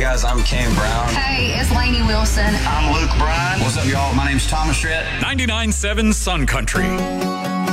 guys, I'm Kane Brown. Hey, it's Lainey Wilson. I'm Luke Bryan. What's up, y'all? My name's Thomas Rhett. 99.7 Sun Country.